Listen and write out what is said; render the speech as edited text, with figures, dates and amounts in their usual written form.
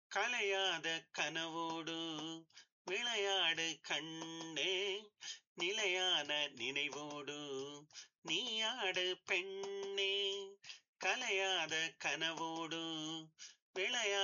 கலையாத கனவோடு விளையாடு கண்ணே, நிலையான நினைவோடு நீயாடு பெண்ணே. கலையாத கனவோடு விளையாடு